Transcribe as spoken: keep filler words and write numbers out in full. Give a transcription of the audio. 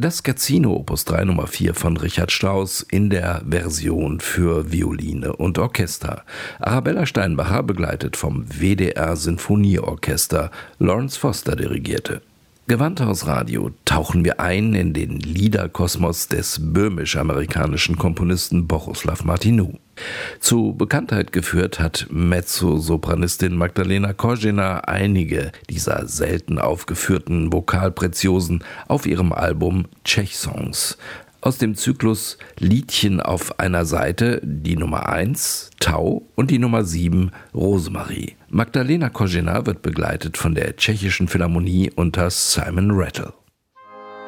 Das Scherzino Opus drei Nummer vier von Richard Strauss in der Version für Violine und Orchester. Arabella Steinbacher, begleitet vom W D R Sinfonieorchester, Lawrence Foster dirigierte. Gewandhaus Radio tauchen wir ein in den Liederkosmos des böhmisch-amerikanischen Komponisten Bohuslav Martinu. Zu Bekanntheit geführt hat Mezzosopranistin Magdalena Korzena einige dieser selten aufgeführten Vokalpreziosen auf ihrem Album Czech-Songs. Aus dem Zyklus Liedchen auf einer Seite die Nummer eins, Tau, und die Nummer sieben, Rosemarie. Magdalena Korzena wird begleitet von der Tschechischen Philharmonie unter Simon Rattle.